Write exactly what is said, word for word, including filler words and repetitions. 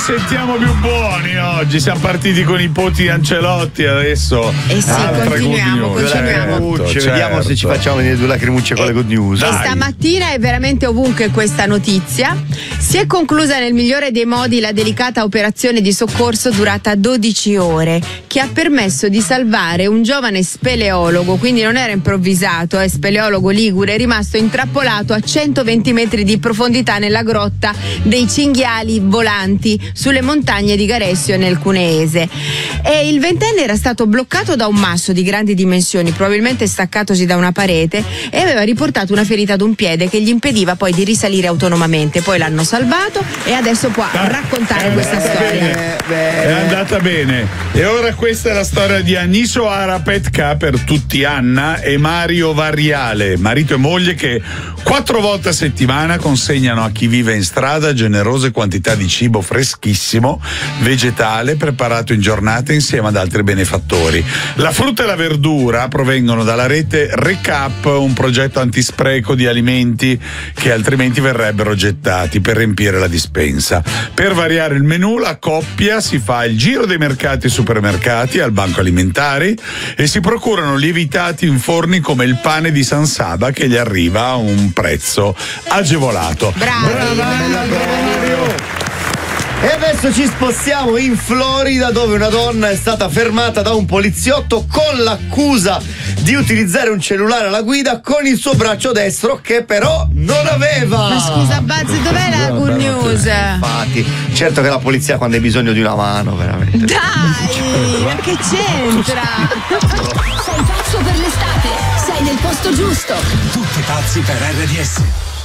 sentiamo più buoni oggi. Siamo partiti con i poti di Ancelotti, adesso. Eh sì, continuiamo, continuiamo. Certo. Vediamo se ci facciamo venire due lacrimucce con le good news. E stamattina è veramente ovunque questa notizia. Si è conclusa nel migliore dei modi la delicata operazione di soccorso durata dodici ore, che ha permesso di salvare un giovane speleologo, quindi non era improvvisato, è speleologo ligure, rimasto intrappolato a centoventi metri di profondità nella grotta dei cinghiali volanti sulle montagne di Garessio nel Cuneese. E il ventenne era stato bloccato da un masso di grandi dimensioni, probabilmente staccatosi da una parete, e aveva riportato una ferita ad un piede che gli impediva poi di risalire autonomamente. Poi l'hanno salvato e adesso può raccontare questa storia. È andata bene. E ora questa è la storia di Aniso Arapetka, per tutti Anna, e Mario Variale, marito e moglie, che quattro volte a settimana consegnano a chi vive in strada generose quantità di cibo freschissimo, vegetale, preparato in giornata insieme ad altri benefattori. La frutta e la verdura provengono dalla rete Recap, un progetto antispreco di alimenti che altrimenti verrebbero gettati, per riempire la dispensa. Per variare il menù, la coppia si fa il giro dei mercati e supermercati al banco alimentari e si procurano lievitati in forni come il pane di San Saba, che gli arriva a un prezzo agevolato. Bravi, E adesso ci spostiamo in Florida, dove una donna è stata fermata da un poliziotto con l'accusa di utilizzare un cellulare alla guida con il suo braccio destro, che però non aveva. Ma scusa Buzz, dov'è la good news? Infatti, certo che la polizia quando hai bisogno di una mano, veramente. Dai, ma che c'entra? Sei pazzo per l'estate, sei nel posto giusto. Tutti pazzi per R D S.